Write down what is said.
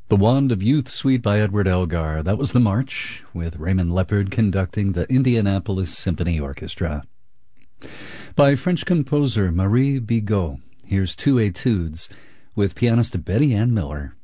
The Wand of Youth Suite by Edward Elgar. That was the march, with Raymond Leppard conducting the Indianapolis Symphony Orchestra. By French composer Marie Bigot, here's two etudes with pianist Betty Ann Miller.